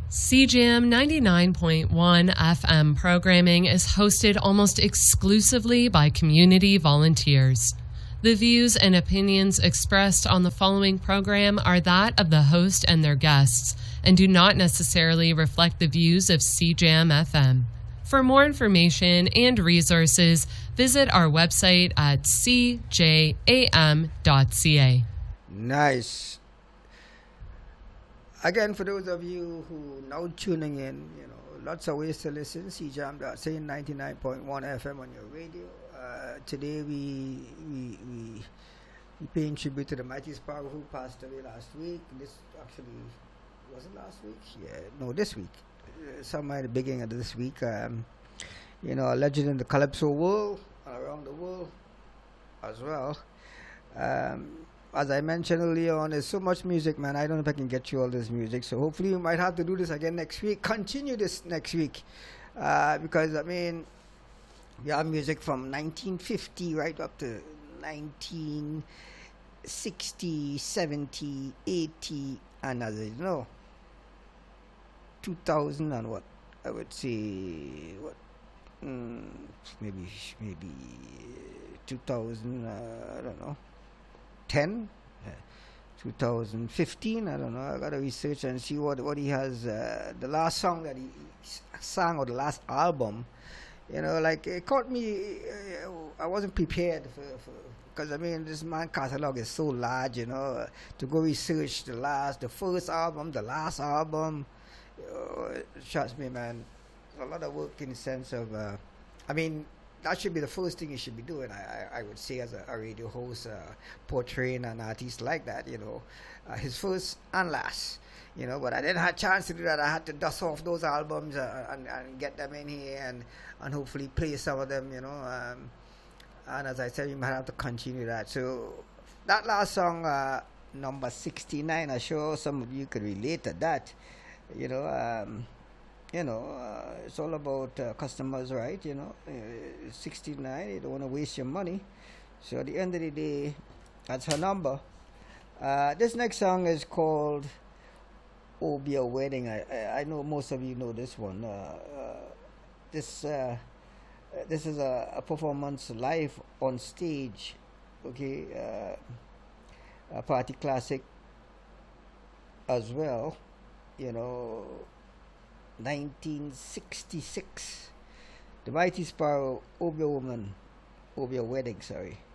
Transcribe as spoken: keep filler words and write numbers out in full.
C Jam ninety-nine point one F M programming is hosted almost exclusively by community volunteers. The views and opinions expressed on the following program are that of the host and their guests, and do not necessarily reflect the views of C Jam F M. For more information and resources, visit our website at c j a m dot c a. Nice. Again, for those of you who now tuning in, you know, lots of ways to listen. C Jam dot c a ninety-nine point one F M on your radio. Uh, today we we we we paying tribute to the mighty Sparrow who passed away last week. This actually was it last week? Yeah, no, this week. Uh, somewhere at the beginning of this week. Um, you know, a legend in the calypso world and around the world as well. Um, As I mentioned earlier on, there's so much music, man. I don't know if I can get you all this music. So hopefully we might have to do this again next week. Continue this next week. Uh, because, I mean, we have music from nineteen fifty right up to nineteen sixty, seventy, eighty, and as you know, two thousand and what? I would say, what? Mm, maybe, maybe two thousand, uh, I don't know. ten, uh, two thousand fifteen, I don't know, I gotta research and see what, what he has, uh, the last song that he sang, or the last album, you know, like, it caught me, uh, I wasn't prepared for, because, I mean, this man catalog is so large, you know, uh, to go research the last, the first album, the last album, uh, trust me, man, a lot of work in the sense of, uh, I mean, that should be the first thing you should be doing, I, I, I would say, as a, a radio host, uh, portraying an artist like that, you know. Uh, his first and last, you know, but I didn't have a chance to do that. I had to dust off those albums uh, and, and get them in here and, and hopefully play some of them, you know. Um, and as I said, we might have to continue that. So that last song, uh, number sixty-nine, I'm sure some of you could relate to that, you know. Um, You know, uh, it's all about uh, customers, right? You know, uh, sixty-nine, you don't want to waste your money. So at the end of the day, that's her number. Uh, this next song is called "Oh Be a Wedding." I, I, I know most of you know this one. Uh, uh, this uh, this is a, a performance live on stage. Okay, uh, a party classic as well. You know. nineteen sixty-six, the mighty Sparrow, Oh Be a Woman, Oh Be a Wedding, sorry.